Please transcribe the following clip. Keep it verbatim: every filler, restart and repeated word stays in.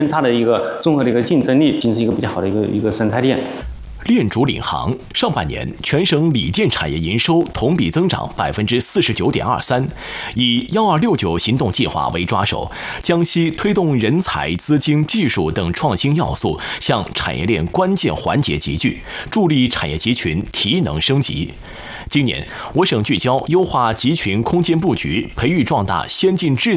它的一个综合的一个竞争力，形成一个比较好的一个一个生态链。 炼竹领航，上半年全省锂电产业营收同比增长百分之四十九点二三。以“幺二六九”行动计划为抓手，江西推动人才、资金、技术等创新要素向产业链关键环节集聚，助力产业集群提能升级。今年，我省聚焦优化集群空间布局，培育壮大先进制